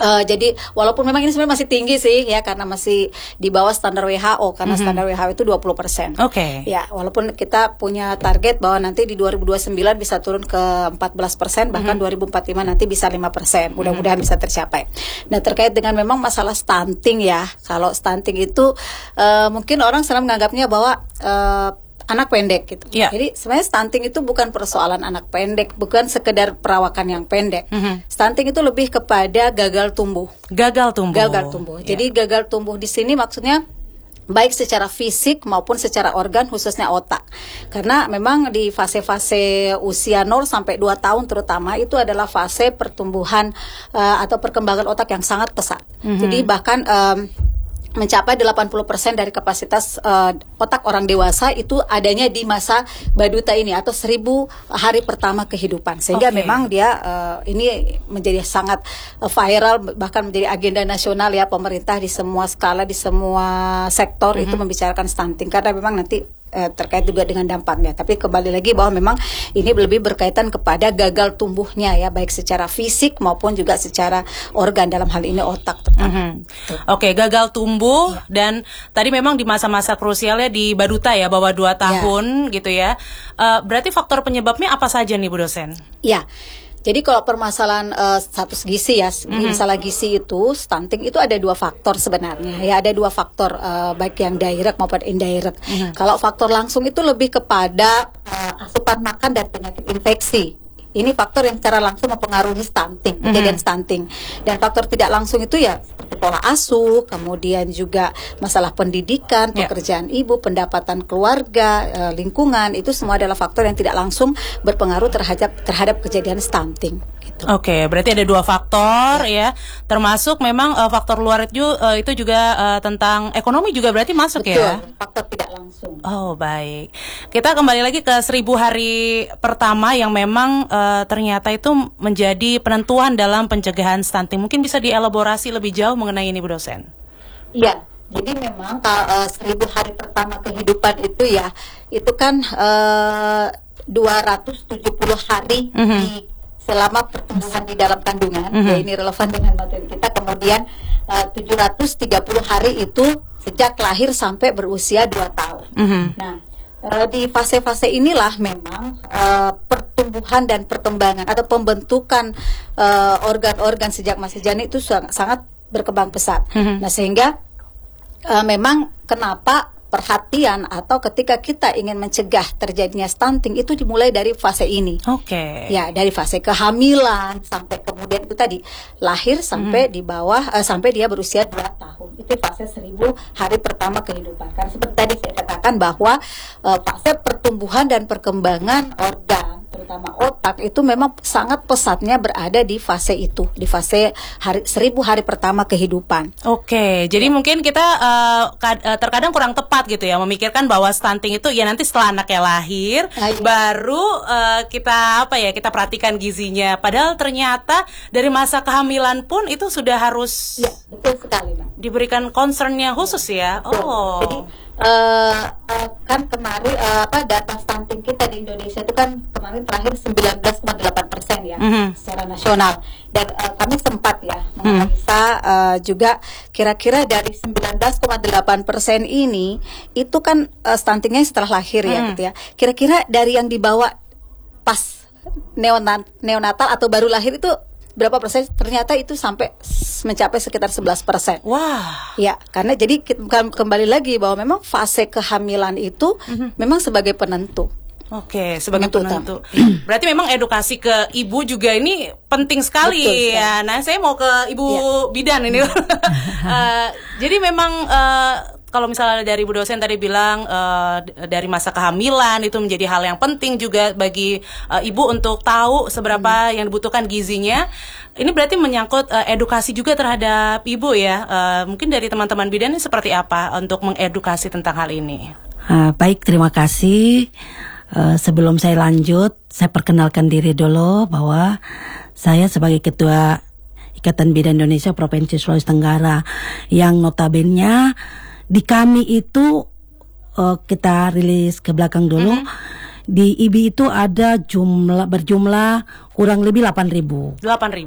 Jadi walaupun memang ini sebenarnya masih tinggi sih ya, karena masih di bawah standar WHO, karena standar WHO itu 20%. Oke. Ya, walaupun kita punya target bahwa nanti di 2029 bisa turun ke 14%, bahkan 2045 nanti bisa 5%. Mudah-mudahan bisa tercapai. Nah, terkait dengan memang masalah stunting ya. Kalau stunting itu mungkin orang selalu menganggapnya bahwa anak pendek gitu. Yeah. Jadi sebenarnya stunting itu bukan persoalan anak pendek, bukan sekedar perawakan yang pendek. Stunting itu lebih kepada gagal tumbuh. Gagal tumbuh. Yeah. Jadi gagal tumbuh di sini maksudnya baik secara fisik maupun secara organ, khususnya otak. Karena memang di fase-fase usia 0 sampai 2 tahun terutama itu adalah fase pertumbuhan atau perkembangan otak yang sangat pesat. Jadi bahkan mencapai 80% dari kapasitas otak orang dewasa itu adanya di masa baduta ini atau 1000 hari pertama kehidupan. Sehingga memang dia ini menjadi sangat viral, bahkan menjadi agenda nasional ya, pemerintah di semua skala, di semua sektor itu membicarakan stunting, karena memang nanti terkait juga dengan dampaknya. Tapi kembali lagi bahwa memang ini lebih berkaitan kepada gagal tumbuhnya ya, baik secara fisik maupun juga secara organ, dalam hal ini otak. Oke, gagal tumbuh dan tadi memang di masa-masa krusialnya di baduta ya, bawah 2 tahun gitu ya. Berarti faktor penyebabnya apa saja nih Bu dosen? Ya. Jadi kalau permasalahan status gizi ya, masalah gizi itu, stunting itu ada 2 faktor sebenarnya. Ya, ada 2 faktor, baik yang direct maupun indirect. Kalau faktor langsung itu lebih kepada asupan makan dan penyakit infeksi. Ini faktor yang secara langsung mempengaruhi stunting, kejadian stunting. Dan faktor tidak langsung itu ya seperti pola asuh, kemudian juga masalah pendidikan, pekerjaan ibu, pendapatan keluarga, lingkungan, itu semua adalah faktor yang tidak langsung berpengaruh terhadap kejadian stunting. Gitu. Oke, berarti ada 2 faktor ya, termasuk memang faktor luar itu juga tentang ekonomi juga berarti masuk. Betul, ya. Faktor tidak langsung. Oh baik, kita kembali lagi ke 1000 hari pertama yang memang ternyata itu menjadi penentuan dalam pencegahan stunting. Mungkin bisa dielaborasi lebih jauh mengenai ini Bu dosen? Iya, jadi memang 1000 hari pertama kehidupan itu ya, itu kan 270 hari selama pertumbuhan di dalam kandungan. Ya, ini relevan dengan materi kita. Kemudian 730 hari itu sejak lahir sampai berusia 2 tahun. Nah, di fase-fase inilah memang pertumbuhan dan perkembangan atau pembentukan organ-organ sejak masih janin itu sangat berkembang pesat. Nah, sehingga memang kenapa perhatian atau ketika kita ingin mencegah terjadinya stunting itu dimulai dari fase ini. Ya, dari fase kehamilan sampai kemudian itu tadi lahir sampai di bawah sampai dia berusia 2 tahun. Itu fase 1000 hari pertama kehidupan. Karena seperti tadi saya katakan bahwa fase pertumbuhan dan perkembangan organ, terutama otak, itu memang sangat pesatnya berada di fase itu, di fase 1000 hari pertama kehidupan. Jadi mungkin kita terkadang kurang tepat gitu ya, memikirkan bahwa stunting itu ya nanti setelah anaknya lahir baru kita perhatikan gizinya. Padahal ternyata dari masa kehamilan pun itu sudah harus betul sekali, diberikan concernnya khusus ya. Jadi kan kemarin data stunting kita di Indonesia itu kan kemarin terakhir 19,8% ya secara nasional, dan kami sempat ya menganalisa juga kira-kira dari 19,8% ini itu kan stuntingnya setelah lahir ya gitu ya. Kira-kira dari yang dibawa pas neonatal atau baru lahir itu berapa persen? Ternyata itu sampai mencapai sekitar 11%. Wah. Ya, karena jadi kembali lagi bahwa memang fase kehamilan itu memang sebagai penentu. Sebagai penentu. Berarti memang edukasi ke ibu juga ini penting sekali. Ya. Nah, saya mau ke Ibu Bidan ini. Jadi memang kalau misalnya dari Bu dosen tadi bilang dari masa kehamilan itu menjadi hal yang penting juga bagi ibu untuk tahu seberapa yang dibutuhkan gizinya. Ini berarti menyangkut edukasi juga terhadap ibu ya. Mungkin dari teman-teman bidan ini seperti apa untuk mengedukasi tentang hal ini? Baik, terima kasih. Sebelum saya lanjut, saya perkenalkan diri dulu bahwa saya sebagai Ketua Ikatan Bidan Indonesia Provinsi Sulawesi Tenggara, yang notabene di kami itu kita rilis ke belakang dulu. Di IBI itu ada berjumlah kurang lebih 8.000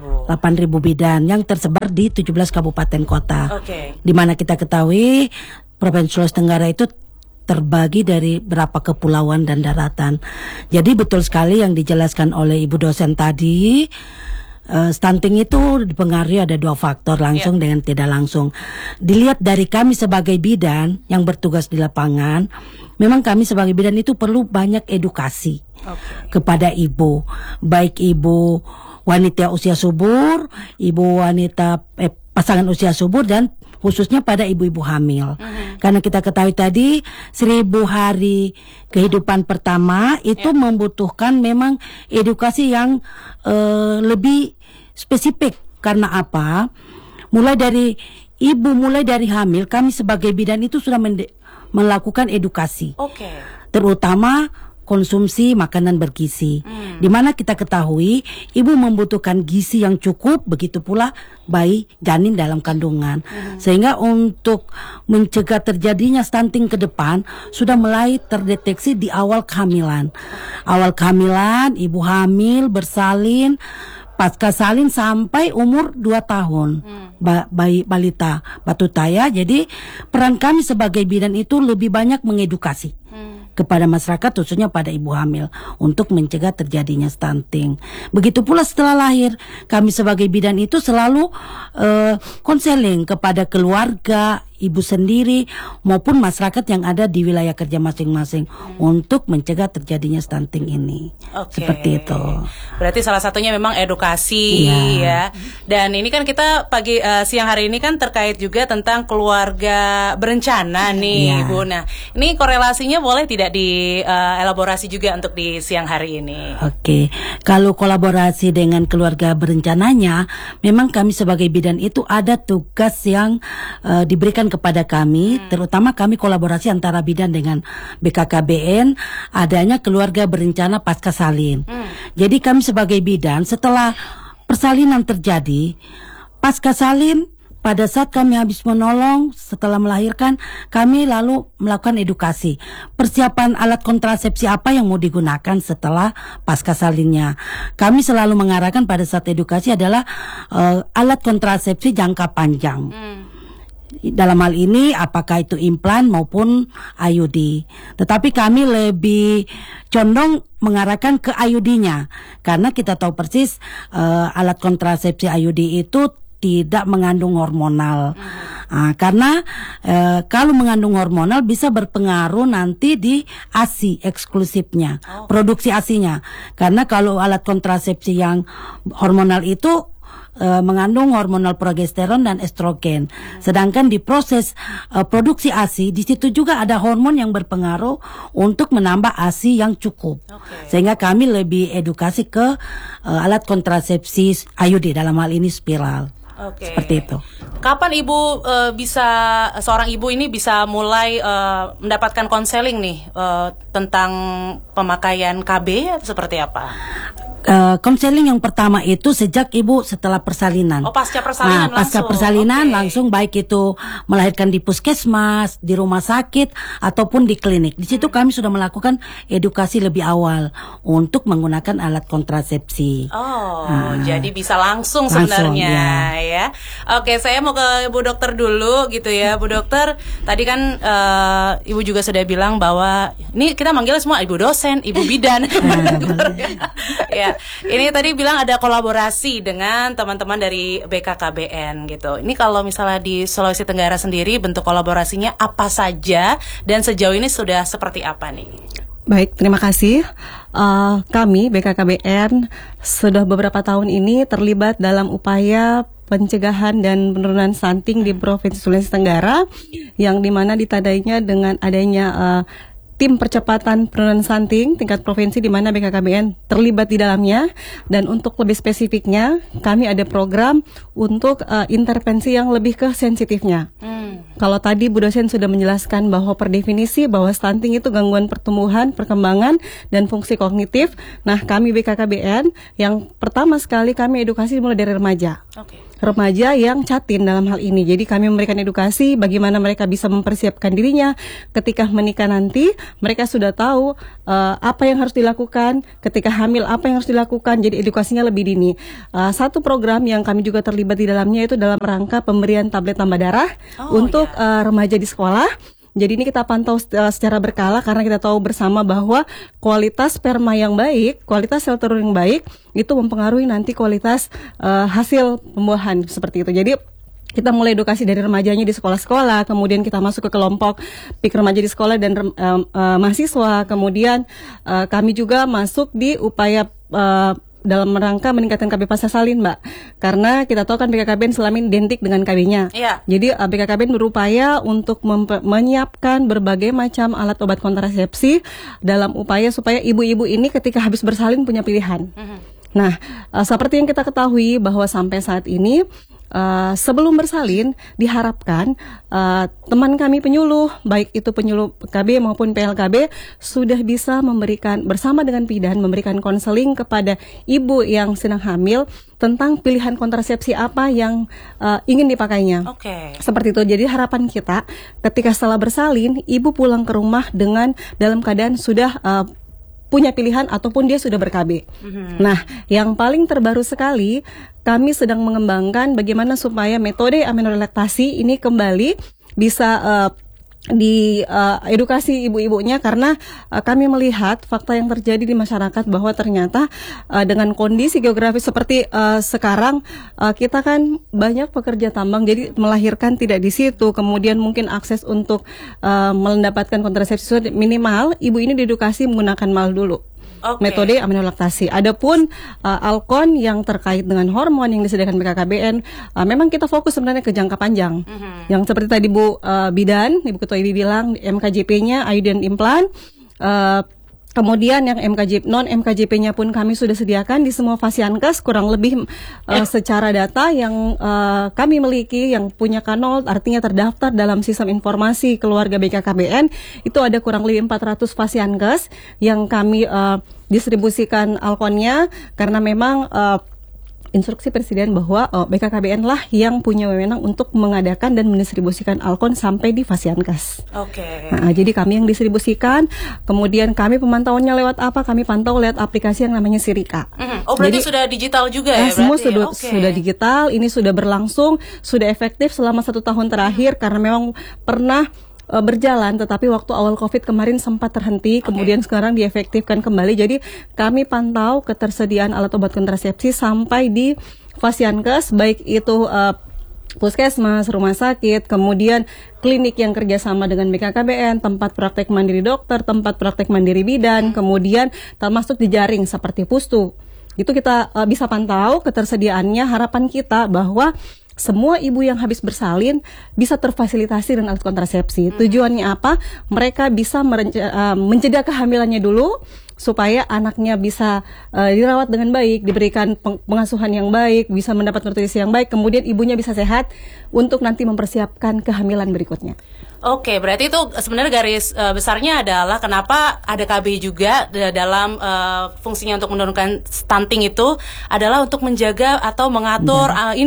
bidan yang tersebar di 17 kabupaten kota. Di mana kita ketahui Provinsi Sulawesi Tenggara itu terbagi dari berapa kepulauan dan daratan. Jadi betul sekali yang dijelaskan oleh Ibu dosen tadi, stunting itu dipengaruhi ada 2 faktor, langsung dengan tidak langsung. Dilihat dari kami sebagai bidan yang bertugas di lapangan, memang kami sebagai bidan itu perlu banyak edukasi kepada ibu, baik ibu wanita usia subur, ibu wanita pasangan usia subur, dan khususnya pada ibu-ibu hamil. Karena kita ketahui tadi 1000 hari kehidupan pertama itu membutuhkan memang edukasi yang lebih spesifik. Karena apa? Mulai dari hamil, kami sebagai bidan itu sudah melakukan edukasi. Terutama konsumsi makanan bergizi. Di mana kita ketahui ibu membutuhkan gizi yang cukup, begitu pula bayi janin dalam kandungan. Sehingga untuk mencegah terjadinya stunting ke depan sudah mulai terdeteksi di awal kehamilan. Awal kehamilan, ibu hamil bersalin, pasca salin sampai umur 2 tahun. Bayi balita batutaya. Jadi peran kami sebagai bidan itu lebih banyak mengedukasi kepada masyarakat, khususnya pada ibu hamil, untuk mencegah terjadinya stunting. Begitu pula setelah lahir, kami sebagai bidan itu selalu konseling kepada keluarga, ibu sendiri maupun masyarakat yang ada di wilayah kerja masing-masing untuk mencegah terjadinya stunting ini. Seperti itu. Berarti salah satunya memang edukasi ya. Dan ini kan kita siang hari ini kan terkait juga tentang keluarga berencana nih, Ibu. Nah, ini korelasinya boleh tidak dielaborasi juga untuk di siang hari ini? Kalau kolaborasi dengan keluarga berencananya, memang kami sebagai bidan itu ada tugas yang diberikan kepada kami, terutama kami kolaborasi antara bidan dengan BKKBN, adanya keluarga berencana pasca salin. Jadi kami sebagai bidan setelah persalinan terjadi, pasca salin, pada saat kami habis menolong setelah melahirkan, kami lalu melakukan edukasi. Persiapan alat kontrasepsi apa yang mau digunakan setelah pasca salinnya. Kami selalu mengarahkan pada saat edukasi adalah alat kontrasepsi jangka panjang. Dalam hal ini apakah itu implan maupun IUD. Tetapi kami lebih condong mengarahkan ke IUD-nya, karena kita tahu persis alat kontrasepsi IUD itu tidak mengandung hormonal. Karena kalau mengandung hormonal bisa berpengaruh nanti di ASI eksklusifnya, produksi ASI-nya. Karena kalau alat kontrasepsi yang hormonal itu mengandung hormonal progesteron dan estrogen. Sedangkan di proses produksi ASI, di situ juga ada hormon yang berpengaruh untuk menambah ASI yang cukup. Sehingga kami lebih edukasi ke alat kontrasepsi IUD, dalam hal ini spiral. Seperti itu. Kapan ibu seorang ibu ini bisa mulai mendapatkan konseling nih tentang pemakaian KB, seperti apa? Konseling yang pertama itu sejak ibu setelah persalinan. Pasca persalinan langsung. Pasca persalinan langsung, baik itu melahirkan di puskesmas, di rumah sakit ataupun di klinik. Di situ kami sudah melakukan edukasi lebih awal untuk menggunakan alat kontrasepsi. Jadi bisa langsung sebenarnya ya. Saya mau ke Bu Dokter dulu gitu ya. Bu Dokter, tadi kan Ibu juga sudah bilang bahwa ini kita manggilnya semua Ibu dosen, Ibu bidan. Ya, ini tadi bilang ada kolaborasi dengan teman-teman dari BKKBN gitu. Ini kalau misalnya di Sulawesi Tenggara sendiri bentuk kolaborasinya apa saja dan sejauh ini sudah seperti apa nih? Baik, terima kasih. Kami BKKBN sudah beberapa tahun ini terlibat dalam upaya pencegahan dan penurunan stunting di Provinsi Sulawesi Tenggara, yang dimana ditandainya dengan adanya tim percepatan penurunan stunting tingkat provinsi, di mana BKKBN terlibat di dalamnya. Dan untuk lebih spesifiknya, kami ada program untuk intervensi yang lebih ke sensitifnya. Kalau tadi Bu dosen sudah menjelaskan bahwa per definisi bahwa stunting itu gangguan pertumbuhan, perkembangan, dan fungsi kognitif. Nah, kami BKKBN yang pertama sekali kami edukasi mulai dari remaja. remaja yang catin dalam hal ini. Jadi kami memberikan edukasi bagaimana mereka bisa mempersiapkan dirinya ketika menikah nanti. Mereka sudah tahu apa yang harus dilakukan, ketika hamil apa yang harus dilakukan. Jadi edukasinya lebih dini. Satu program yang kami juga terlibat di dalamnya itu dalam rangka pemberian tablet tambah darah untuk remaja di sekolah. Jadi ini kita pantau secara berkala karena kita tahu bersama bahwa kualitas sperma yang baik, kualitas sel telur yang baik itu mempengaruhi nanti kualitas hasil pembuahan seperti itu. Jadi kita mulai edukasi dari remajanya di sekolah-sekolah, kemudian kita masuk ke kelompok PIK remaja di sekolah dan mahasiswa, kemudian kami juga masuk di upaya dalam rangka meningkatkan KB pasca salin, Mbak. Karena kita tahu kan BKKBN selama ini identik dengan KB-nya. Jadi BKKBN berupaya untuk menyiapkan berbagai macam alat obat kontrasepsi dalam upaya supaya ibu-ibu ini ketika habis bersalin punya pilihan. Nah, seperti yang kita ketahui bahwa sampai saat ini sebelum bersalin diharapkan teman kami penyuluh, baik itu penyuluh KB maupun PLKB sudah bisa memberikan bersama dengan bidan memberikan konseling kepada ibu yang sedang hamil tentang pilihan kontrasepsi apa yang ingin dipakainya. Seperti itu. Jadi harapan kita ketika setelah bersalin ibu pulang ke rumah dengan dalam keadaan sudah punya pilihan ataupun dia sudah ber-KB. Nah, yang paling terbaru sekali kami sedang mengembangkan bagaimana supaya metode aminorelaktasi ini kembali bisa edukasi ibu-ibunya karena kami melihat fakta yang terjadi di masyarakat bahwa ternyata dengan kondisi geografis seperti sekarang kita kan banyak pekerja tambang jadi melahirkan tidak di situ, kemudian mungkin akses untuk mendapatkan kontrasepsi minimal, ibu ini diedukasi menggunakan MAL dulu. Metode aminolaktasi. Adapun Alkon yang terkait dengan hormon yang disediakan BKKBN, memang kita fokus sebenarnya ke jangka panjang. Yang seperti tadi Bu Bidan, Ibu Ketua IBI bilang, MKJP-nya iodine implan. Kemudian yang non MKJP-nya pun kami sudah sediakan di semua Fasiankes kurang lebih secara data yang kami miliki yang punya kanal artinya terdaftar dalam sistem informasi keluarga BKKBN itu ada kurang lebih 400 Fasiankes yang kami distribusikan Alkonnya karena memang instruksi Presiden bahwa BKKBN lah yang punya wewenang untuk mengadakan dan mendistribusikan Alkon sampai di Fasiankes. Nah, jadi kami yang distribusikan, kemudian kami pemantauannya lewat apa? Kami pantau lewat aplikasi yang namanya Sirika. Berarti jadi, sudah digital juga ya? Semua sudah digital, ini sudah berlangsung, sudah efektif selama 1 tahun terakhir karena memang pernah berjalan, tetapi waktu awal COVID kemarin sempat terhenti, kemudian sekarang diefektifkan kembali. Jadi kami pantau ketersediaan alat obat kontrasepsi sampai di Fasiankes, baik itu puskesmas, rumah sakit, kemudian klinik yang kerjasama dengan BKKBN, tempat praktek mandiri dokter, tempat praktek mandiri bidan, kemudian termasuk di jaring seperti Pustu. Itu kita bisa pantau ketersediaannya. Harapan kita bahwa semua ibu yang habis bersalin bisa terfasilitasi dengan alat kontrasepsi. Tujuannya apa? Mereka bisa mencegah kehamilannya dulu supaya anaknya bisa dirawat dengan baik, diberikan pengasuhan yang baik, bisa mendapat nutrisi yang baik, kemudian ibunya bisa sehat untuk nanti mempersiapkan kehamilan berikutnya. Berarti itu sebenarnya garis besarnya adalah kenapa ada KB juga dalam fungsinya untuk menurunkan stunting itu adalah untuk menjaga atau mengatur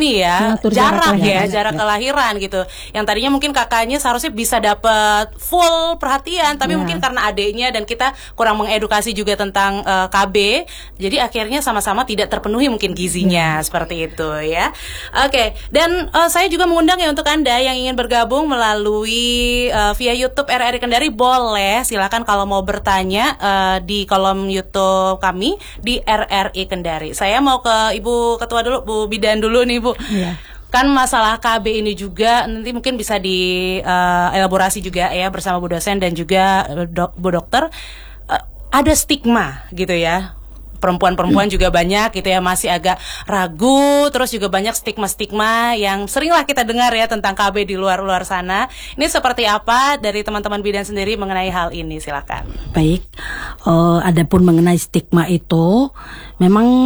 jarak kelahiran gitu. Yang tadinya mungkin kakaknya seharusnya bisa dapat full perhatian, tapi mungkin karena adiknya dan kita kurang mengedukasi juga tentang KB, jadi akhirnya sama-sama tidak terpenuhi mungkin gizinya seperti itu ya. Dan saya juga mengundang ya untuk Anda yang ingin bergabung melalui via YouTube RRI Kendari, boleh silakan kalau mau bertanya di kolom YouTube kami di RRI Kendari. Saya mau ke Ibu Ketua dulu, Bu Bidan dulu nih Bu. Kan masalah KB ini juga nanti mungkin bisa dielaborasi juga ya bersama Bu dosen dan juga Bu dokter. Ada stigma gitu ya. Perempuan-perempuan juga banyak gitu ya, masih agak ragu, terus juga banyak stigma-stigma yang seringlah kita dengar ya tentang KB di luar-luar sana. Ini seperti apa dari teman-teman bidan sendiri mengenai hal ini? Silakan. Baik, adapun mengenai stigma itu memang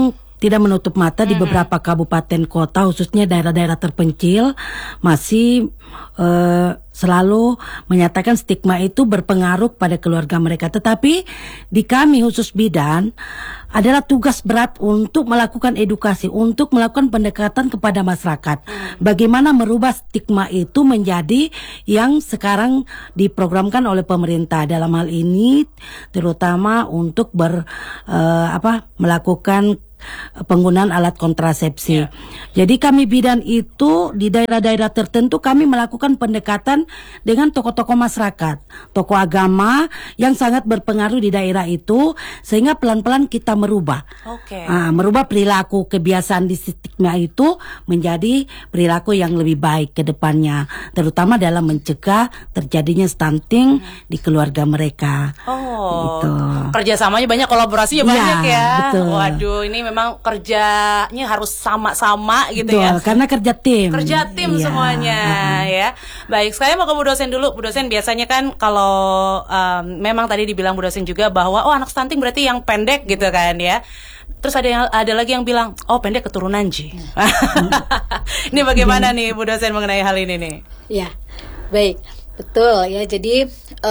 tidak menutup mata di beberapa kabupaten kota, khususnya daerah-daerah terpencil, masih selalu menyatakan stigma itu berpengaruh pada keluarga mereka. Tetapi di kami khusus bidan adalah tugas berat untuk melakukan edukasi, untuk melakukan pendekatan kepada masyarakat. Bagaimana merubah stigma itu menjadi yang sekarang diprogramkan oleh pemerintah. Dalam hal ini terutama untuk melakukan penggunaan alat kontrasepsi. Jadi kami bidan itu di daerah-daerah tertentu kami melakukan pendekatan dengan tokoh-tokoh masyarakat, tokoh agama yang sangat berpengaruh di daerah itu, sehingga pelan-pelan kita merubah. Merubah perilaku kebiasaan di stigma itu menjadi perilaku yang lebih baik ke depannya, terutama dalam mencegah terjadinya stunting di keluarga mereka. Gitu. Kerjasamanya banyak, kolaborasinya banyak ya. Betul. Waduh, ini memang kerjanya harus sama-sama gitu. Betul, ya. Karena kerja tim. Kerja tim semuanya ya. Baik, saya mau ke Bu dosen dulu. Bu dosen, biasanya kan kalau memang tadi dibilang Bu dosen juga bahwa anak stunting berarti yang pendek gitu kan ya. Terus ada lagi yang bilang pendek keturunan Ji. Ini bagaimana nih Bu dosen mengenai hal ini nih? Ya, baik, betul ya. Jadi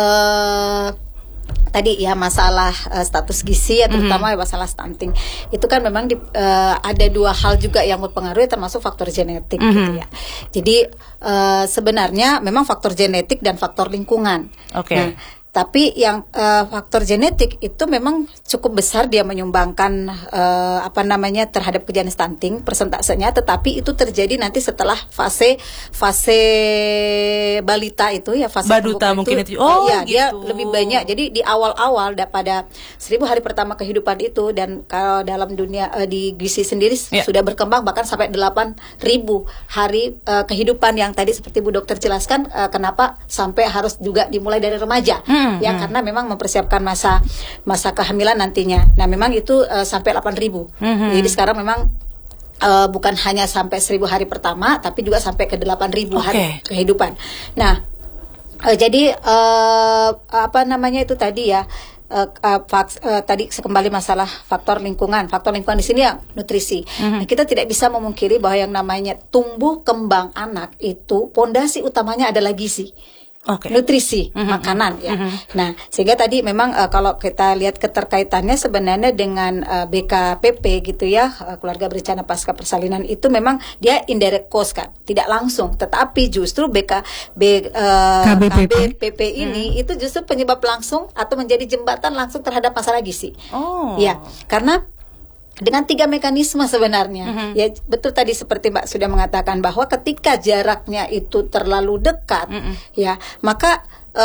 tadi ya masalah status gizi ya, terutama masalah stunting itu kan memang ada dua hal juga yang berpengaruh, termasuk faktor genetik gitu ya. Jadi sebenarnya memang faktor genetik dan faktor lingkungan. Nah, tapi yang faktor genetik itu memang cukup besar dia menyumbangkan terhadap kejadian stunting persentasenya, tetapi itu terjadi nanti setelah fase balita itu ya, fase baduta mungkin itu. Gitu. Dia lebih banyak. Jadi di awal-awal pada 1000 hari pertama kehidupan itu, dan kalau dalam dunia di gizi sendiri sudah berkembang bahkan sampai 8.000 hari kehidupan yang tadi seperti Bu Dokter jelaskan, kenapa sampai harus juga dimulai dari remaja. Karena memang mempersiapkan masa kehamilan nantinya. Nah, memang itu sampai 8.000. Jadi sekarang memang bukan hanya sampai 1000 hari pertama, tapi juga sampai ke 8.000 hari kehidupan. Nah, jadi itu tadi ya. Tadi kembali masalah faktor lingkungan. Faktor lingkungan di sini yang nutrisi. Nah, kita tidak bisa memungkiri bahwa yang namanya tumbuh kembang anak itu pondasi utamanya adalah gizi. Nutrisi, makanan ya. Nah, sehingga tadi memang kalau kita lihat keterkaitannya sebenarnya dengan BKPP gitu ya, keluarga berencana pasca persalinan, itu memang dia indirect cost kan, tidak langsung, tetapi justru KBPP ini itu justru penyebab langsung atau menjadi jembatan langsung terhadap masalah gizi. Ya, karena dengan 3 mekanisme sebenarnya. Ya, betul tadi seperti Mbak sudah mengatakan bahwa ketika jaraknya itu terlalu dekat, ya, maka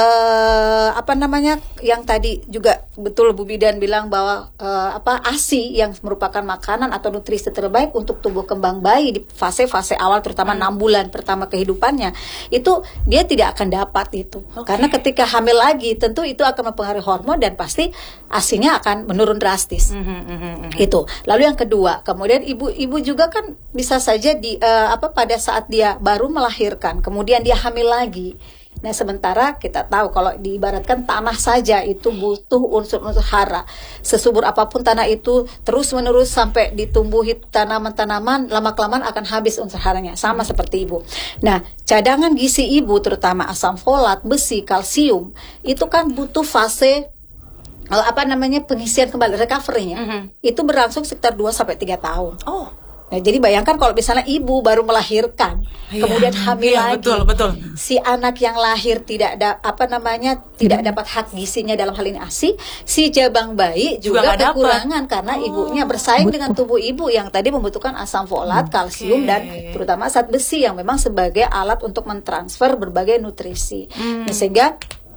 yang tadi juga betul Bu Bidan bilang bahwa ASI yang merupakan makanan atau nutrisi terbaik untuk tumbuh kembang bayi di fase-fase awal, terutama 6 bulan pertama kehidupannya, itu dia tidak akan dapat itu. Karena ketika hamil lagi tentu itu akan mempengaruhi hormon dan pasti ASI-nya akan menurun drastis. Itu. Lalu yang kedua, kemudian ibu juga kan bisa saja pada saat dia baru melahirkan, kemudian dia hamil lagi. Nah, sementara kita tahu kalau diibaratkan tanah saja itu butuh unsur-unsur hara. Sesubur apapun tanah itu, terus-menerus sampai ditumbuhi tanaman-tanaman, lama-kelamaan akan habis unsur haranya. Sama seperti ibu. Nah, cadangan gizi ibu terutama asam folat, besi, kalsium, itu kan butuh fase pengisian kembali, recovery-nya. Itu berlangsung sekitar 2-3 tahun. Nah, jadi bayangkan kalau misalnya ibu baru melahirkan, kemudian hamil lagi, betul. si anak yang lahir tidak dapat hak gizinya, dalam hal ini ASI, si jabang bayi juga kekurangan karena ibunya bersaing dengan tubuh ibu yang tadi membutuhkan asam folat, kalsium, dan terutama zat besi yang memang sebagai alat untuk mentransfer berbagai nutrisi. Nah, sehingga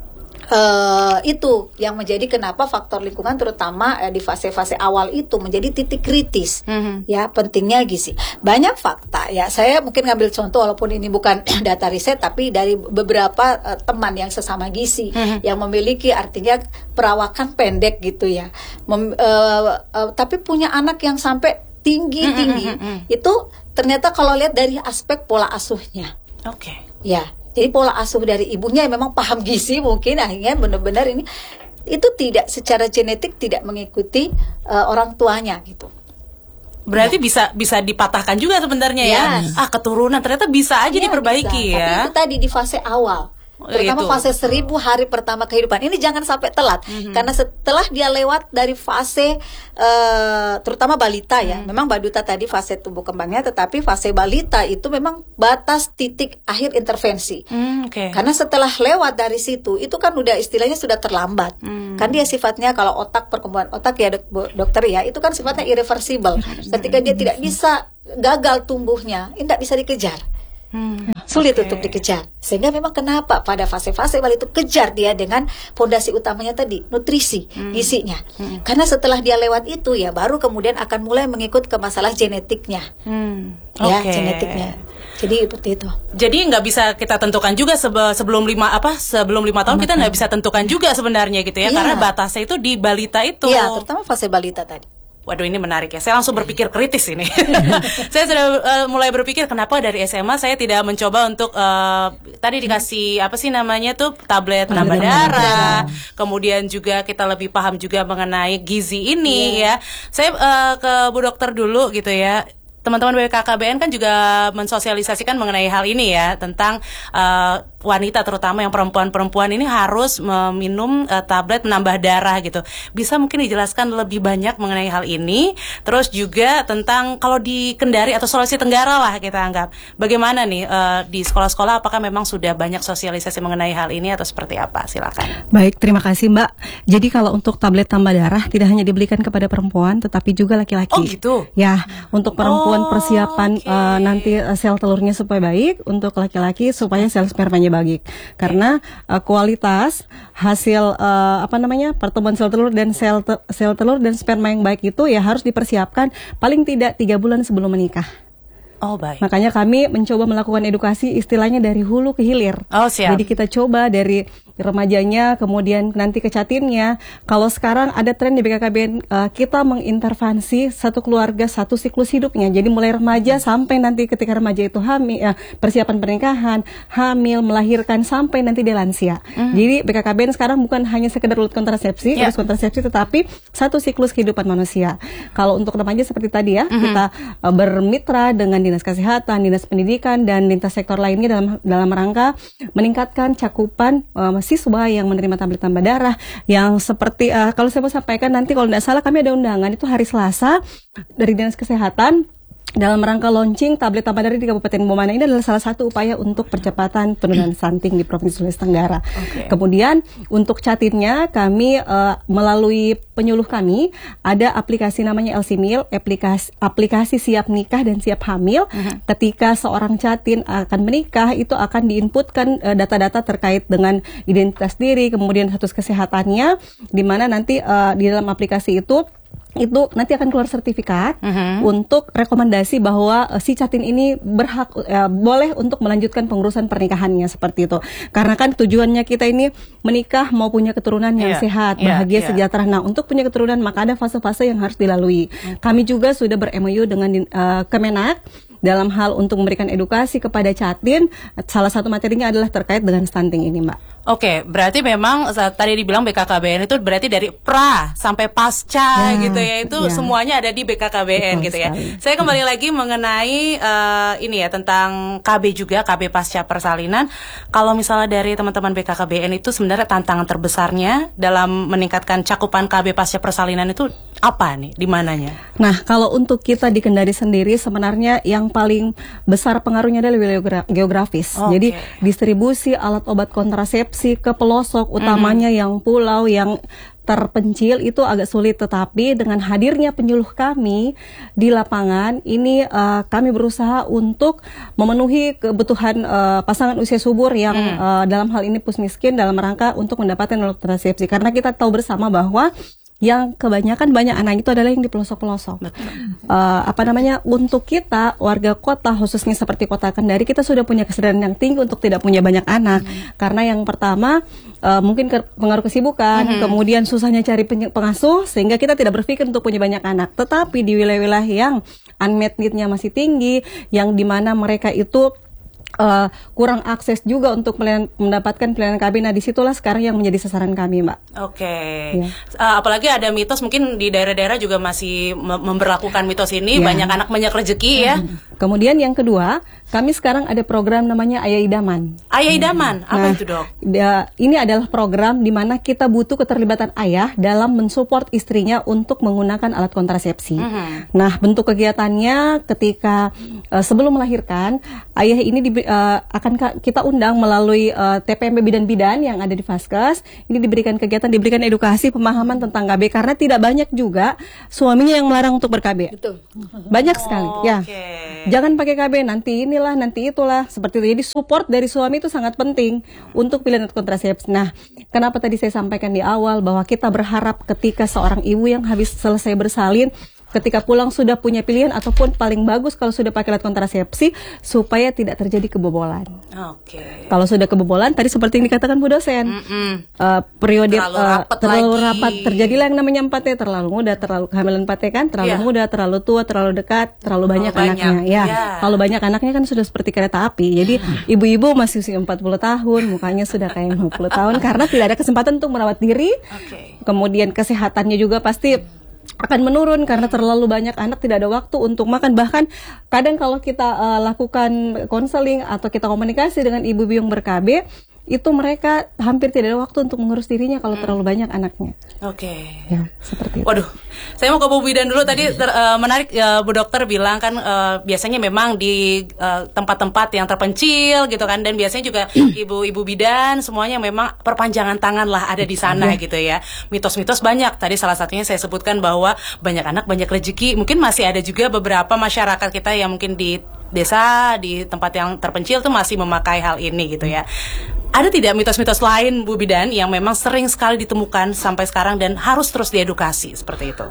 itu yang menjadi kenapa faktor lingkungan terutama di fase-fase awal itu menjadi titik kritis. Ya, pentingnya gizi. Banyak fakta ya, saya mungkin ngambil contoh walaupun ini bukan data riset, tapi dari beberapa teman yang sesama gizi yang memiliki artinya perawakan pendek gitu ya, tapi punya anak yang sampai tinggi. Itu ternyata kalau lihat dari aspek pola asuhnya. Ya, jadi pola asuh dari ibunya yang memang paham gizi, mungkin akhirnya benar-benar itu tidak secara genetik tidak mengikuti orang tuanya gitu. Berarti bisa dipatahkan juga sebenarnya ya. Keturunan ternyata bisa aja diperbaiki bisa. ya. Tapi itu tadi di fase awal. Terutama fase 1000 hari pertama kehidupan. Ini jangan sampai telat. Karena setelah dia lewat dari fase terutama balita ya. Memang baduta tadi fase tumbuh kembangnya, tetapi fase balita itu memang batas titik akhir intervensi. Karena setelah lewat dari situ, itu kan udah istilahnya sudah terlambat. Kan dia sifatnya kalau perkembangan otak ya dokter ya, itu kan sifatnya irreversible. Ketika dia tidak bisa gagal tumbuhnya, ini tidak bisa dikejar. Sulit untuk dikejar. Sehingga memang kenapa pada fase-fase awal itu kejar dia dengan fondasi utamanya tadi, nutrisi, gizinya. Karena setelah dia lewat itu ya baru kemudian akan mulai mengikut ke masalah genetiknya. Genetiknya. Jadi seperti itu. Jadi nggak bisa kita tentukan juga sebelum 5 tahun kita nggak bisa tentukan juga sebenarnya gitu ya, karena batasnya itu di balita itu. Iya, terutama fase balita tadi. Waduh, ini menarik ya. Saya langsung berpikir kritis ini. Saya sudah mulai berpikir kenapa dari SMA saya tidak mencoba untuk tadi dikasih apa sih namanya tuh tablet penambah darah. Kemudian juga kita lebih paham juga mengenai gizi ini ya. Saya ke Bu Dokter dulu gitu ya. Teman-teman BKKBN kan juga mensosialisasikan mengenai hal ini ya, tentang wanita terutama yang perempuan-perempuan ini harus meminum tablet menambah darah gitu. Bisa mungkin dijelaskan lebih banyak mengenai hal ini. Terus juga tentang kalau di Kendari atau Sulawesi Tenggara lah kita anggap, bagaimana nih di sekolah-sekolah, apakah memang sudah banyak sosialisasi mengenai hal ini atau seperti apa? Silakan. Baik, terima kasih Mbak. Jadi kalau untuk tablet tambah darah tidak hanya diberikan kepada perempuan tetapi juga laki-laki. Oh gitu? Ya, untuk perempuan persiapan nanti sel telurnya supaya baik, untuk laki-laki supaya sel spermanya baik. Karena kualitas hasil pertemuan sel telur dan sel telur dan sperma yang baik itu ya harus dipersiapkan paling tidak 3 bulan sebelum menikah. Oh, baik. Makanya kami mencoba melakukan edukasi istilahnya dari hulu ke hilir. Oh, siap. Jadi kita coba dari remajanya, kemudian nanti ke catinnya. Kalau sekarang ada tren di BKKBN, kita mengintervensi satu keluarga satu siklus hidupnya. Jadi mulai remaja sampai nanti ketika remaja itu hamil, persiapan pernikahan, hamil, melahirkan sampai nanti dia lansia. Jadi BKKBN sekarang bukan hanya sekedar urut kontrasepsi, urus kontrasepsi, tetapi satu siklus kehidupan manusia. Kalau untuk remaja seperti tadi ya, kita bermitra dengan Dinas Kesehatan, Dinas Pendidikan, dan lintas sektor lainnya dalam rangka meningkatkan cakupan siswa yang menerima tablet tambah darah. Yang seperti kalau saya mau sampaikan nanti kalau tidak salah kami ada undangan itu hari Selasa dari Dinas Kesehatan dalam rangka launching tablet tambah darah di Kabupaten Bomana. Ini adalah salah satu upaya untuk percepatan penurunan stunting di Provinsi Sulawesi Tenggara. Kemudian untuk catinnya kami melalui penyuluh kami ada aplikasi namanya LC-Mil, aplikasi siap nikah dan siap hamil. Ketika seorang catin akan menikah itu akan diinputkan data-data terkait dengan identitas diri, kemudian status kesehatannya, di mana nanti di dalam aplikasi itu nanti akan keluar sertifikat untuk rekomendasi bahwa si catin ini berhak boleh untuk melanjutkan pengurusan pernikahannya seperti itu. Karena kan tujuannya kita ini menikah mau punya keturunan yang sehat, bahagia, sejahtera. Nah, untuk punya keturunan maka ada fase-fase yang harus dilalui. Kami juga sudah ber-MOU dengan Kemenak dalam hal untuk memberikan edukasi kepada catin. Salah satu materinya adalah terkait dengan stunting ini, Mbak. Oke, berarti memang tadi dibilang BKKBN itu berarti dari pra sampai pasca gitu ya, itu semuanya ada di BKKBN. Betul gitu sekali. Ya. Saya kembali lagi mengenai ini ya tentang KB juga, KB pasca persalinan. Kalau misalnya dari teman-teman BKKBN itu sebenarnya tantangan terbesarnya dalam meningkatkan cakupan KB pasca persalinan itu apa nih, di mananya? Nah, kalau untuk kita di Kendari sendiri sebenarnya yang paling besar pengaruhnya adalah wilayah geografis. Jadi distribusi alat obat kontrasepsi ke pelosok, utamanya yang pulau yang terpencil itu agak sulit, tetapi dengan hadirnya penyuluh kami di lapangan ini kami berusaha untuk memenuhi kebutuhan pasangan usia subur yang dalam hal ini pusmiskin dalam rangka untuk mendapatkan kontrasepsi, karena kita tahu bersama bahwa yang kebanyakan banyak anak itu adalah yang di pelosok-pelosok. Untuk kita warga kota khususnya seperti kota Kendari, kita sudah punya kesadaran yang tinggi untuk tidak punya banyak anak. Karena yang pertama mungkin pengaruh kesibukan, kemudian susahnya cari pengasuh sehingga kita tidak berpikir untuk punya banyak anak. Tetapi di wilayah-wilayah yang unmet need-nya masih tinggi, yang dimana mereka itu kurang akses juga untuk mendapatkan pelayanan KB. Nah, disitulah sekarang yang menjadi sasaran kami, Mbak. Oke. Ya. Apalagi ada mitos mungkin di daerah-daerah juga masih memberlakukan mitos ini, Ya. banyak anak banyak rezeki ya. Kemudian yang kedua, kami sekarang ada program namanya Ayah Idaman. Ayah Idaman, apa itu, Dok? Ini adalah program di mana kita butuh keterlibatan ayah dalam mensupport istrinya untuk menggunakan alat kontrasepsi. Nah, bentuk kegiatannya ketika sebelum melahirkan, ayah ini akan kita undang melalui TPMP bidan-bidan yang ada di Vaskes. Ini diberikan kegiatan, diberikan edukasi, pemahaman tentang KB, karena tidak banyak juga suaminya yang melarang untuk ber-KB. Betul. Banyak sekali, ya. Oke. Jangan pakai KB, nanti inilah, nanti itulah, seperti itu. Jadi support dari suami itu sangat penting untuk pilihan kontrasepsi. Nah, kenapa tadi saya sampaikan di awal bahwa kita berharap ketika seorang ibu yang habis selesai bersalin, ketika pulang sudah punya pilihan, ataupun paling bagus kalau sudah pakai alat kontrasepsi supaya tidak terjadi kebobolan. Oke. Kalau sudah kebobolan, tadi seperti yang dikatakan Bu dosen, periode terlalu rapat, terjadilah yang namanya 4T, terlalu muda, terlalu kehamilan 4T kan, terlalu muda, terlalu tua, terlalu dekat, terlalu banyak anaknya. Ya, kalau banyak anaknya kan sudah seperti kereta api. Jadi ibu-ibu masih usia 40 tahun, mukanya sudah kayak 50 tahun karena tidak ada kesempatan untuk merawat diri. Kemudian kesehatannya juga pasti akan menurun karena terlalu banyak anak, tidak ada waktu untuk makan. Bahkan kadang kalau kita lakukan konseling atau kita komunikasi dengan ibu-ibu yang ber-KB, itu mereka hampir tidak ada waktu untuk mengurus dirinya kalau terlalu banyak anaknya. Oke. Ya, seperti itu. Waduh, saya mau ke Bu Bidan dulu. Tadi menarik Bu Dokter bilang kan biasanya memang di tempat-tempat yang terpencil gitu kan, dan biasanya juga ibu-ibu bidan semuanya memang perpanjangan tangan lah ada di sana gitu ya. Mitos-mitos banyak. Tadi salah satunya saya sebutkan bahwa banyak anak banyak rezeki. Mungkin masih ada juga beberapa masyarakat kita yang mungkin di desa, di tempat yang terpencil tuh masih memakai hal ini gitu ya. Ada tidak mitos-mitos lain Bu Bidan yang memang sering sekali ditemukan sampai sekarang dan harus terus diedukasi seperti itu?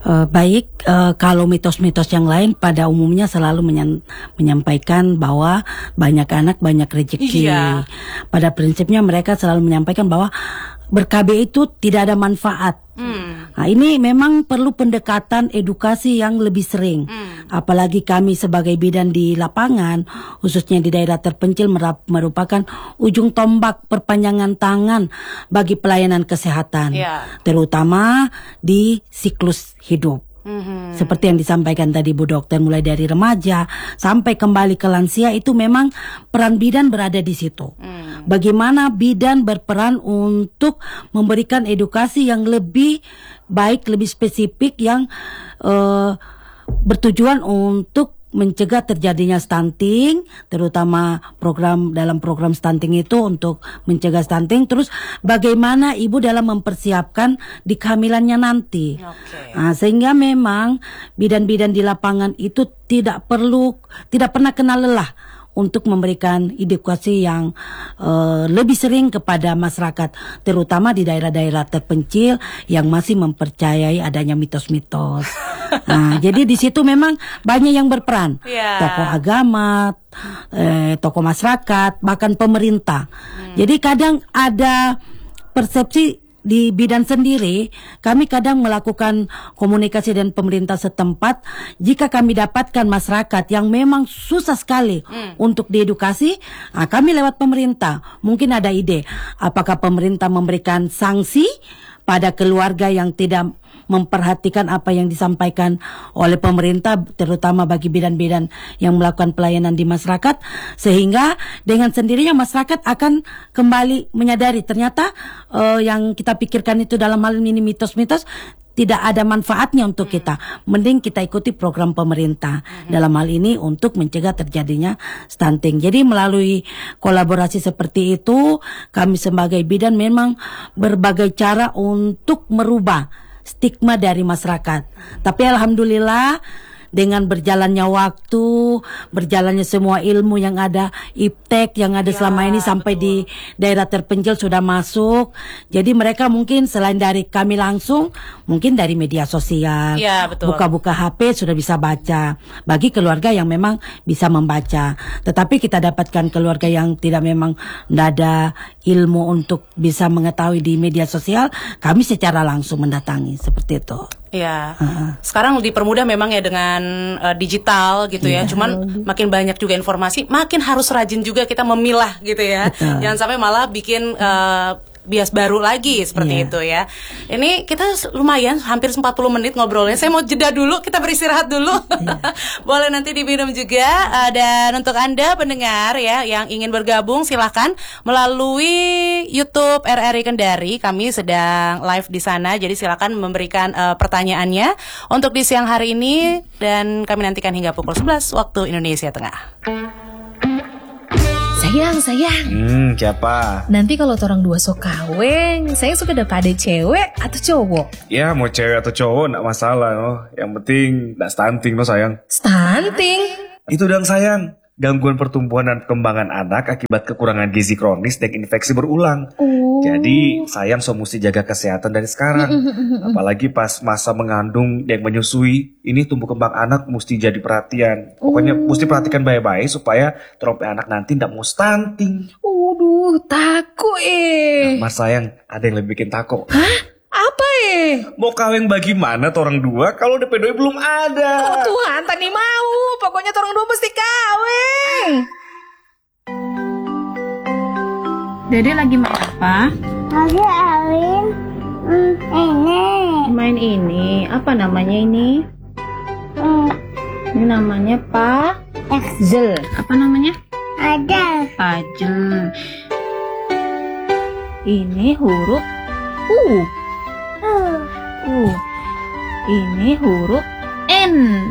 Baik, kalau mitos-mitos yang lain pada umumnya selalu menyampaikan bahwa banyak anak banyak rezeki. Iya. Pada prinsipnya mereka selalu menyampaikan bahwa ber-KB itu tidak ada manfaat. Nah, ini memang perlu pendekatan edukasi yang lebih sering. Apalagi kami sebagai bidan di lapangan, khususnya di daerah terpencil, merupakan ujung tombak perpanjangan tangan bagi pelayanan kesehatan, terutama di siklus hidup. Seperti yang disampaikan tadi Bu Dokter, mulai dari remaja sampai kembali ke lansia, itu memang peran bidan berada di situ. Bagaimana bidan berperan untuk memberikan edukasi yang lebih baik, lebih spesifik, yang bertujuan untuk mencegah terjadinya stunting, terutama dalam program stunting itu untuk mencegah stunting. Terus bagaimana ibu dalam mempersiapkan di kehamilannya nanti. Nah, sehingga memang bidan-bidan di lapangan itu tidak pernah kenal lelah untuk memberikan edukasi yang lebih sering kepada masyarakat, terutama di daerah-daerah terpencil yang masih mempercayai adanya mitos-mitos. Nah, jadi di situ memang banyak yang berperan, tokoh agama, tokoh masyarakat, bahkan pemerintah. Jadi kadang ada persepsi di bidan sendiri, kami kadang melakukan komunikasi dengan pemerintah setempat. Jika kami dapatkan masyarakat yang memang susah sekali untuk diedukasi, kami lewat pemerintah. Mungkin ada ide, apakah pemerintah memberikan sanksi pada keluarga yang tidak memperhatikan apa yang disampaikan oleh pemerintah, terutama bagi bidan-bidan yang melakukan pelayanan di masyarakat, sehingga dengan sendirinya masyarakat akan kembali menyadari ternyata yang kita pikirkan itu dalam hal ini mitos-mitos tidak ada manfaatnya untuk kita. Mending kita ikuti program pemerintah dalam hal ini untuk mencegah terjadinya stunting. Jadi melalui kolaborasi seperti itu, kami sebagai bidan memang berbagai cara untuk merubah stigma dari masyarakat. Tapi alhamdulillah dengan berjalannya waktu, berjalannya semua ilmu yang ada, iptek yang ada selama ini sampai di daerah terpencil sudah masuk. Jadi mereka mungkin selain dari kami langsung, mungkin dari media sosial, buka-buka HP sudah bisa baca. Bagi keluarga yang memang bisa membaca. Tetapi kita dapatkan keluarga yang tidak ada ilmu untuk bisa mengetahui di media sosial, kami secara langsung mendatangi seperti itu. Ya, sekarang dipermudah memang ya dengan digital gitu ya. Cuman makin banyak juga informasi, makin harus rajin juga kita memilah gitu ya. Betul. Jangan sampai malah bikin bias baru lagi seperti itu ya. Ini kita lumayan hampir 40 menit ngobrolnya. Saya mau jeda dulu, kita beristirahat dulu. Boleh nanti diminum juga. Dan untuk Anda pendengar ya yang ingin bergabung silahkan melalui YouTube RRI Kendari. Kami sedang live di sana. Jadi silahkan memberikan pertanyaannya untuk di siang hari ini dan kami nantikan hingga pukul 11 waktu Indonesia Tengah. Sayang. Siapa? Nanti kalau orang dua sok kaweng, saya suka dapat ada cewek atau cowok? Ya mau cewek atau cowok nggak masalah no. Yang penting nggak stunting no sayang. Stunting? Itu dong sayang. Gangguan pertumbuhan dan perkembangan anak akibat kekurangan gizi kronis dan infeksi berulang. Jadi sayang mesti jaga kesehatan dari sekarang. Apalagi pas masa mengandung dan menyusui, ini tumbuh kembang anak mesti jadi perhatian. Pokoknya mesti perhatikan baik-baik supaya trompe anak nanti tidak mau stunting. Takut Mas sayang, ada yang lebih bikin takut. Apa Mau kawin bagaimana orang dua kalau DP2 belum ada? Tuhan, tadi mau. Pokoknya orang dua mesti kawin. Dede lagi main apa? Lagi Alin ini. Main ini. Apa namanya ini? Ini namanya puzzle. Apa namanya? Ada. Puzzle. Ini huruf U. Ini huruf N.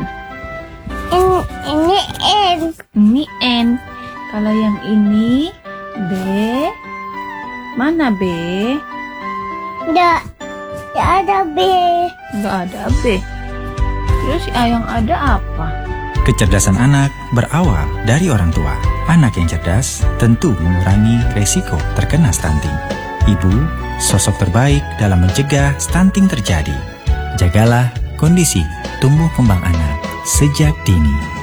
Ini N. Ini N. Kalau yang ini B. Mana B? Nggak ada B. Nggak ada B. Terus yang ada apa? Kecerdasan anak berawal dari orang tua. Anak yang cerdas tentu mengurangi resiko terkena stunting. Ibu, sosok terbaik dalam mencegah stunting terjadi. Jagalah kondisi tumbuh kembang anak sejak dini.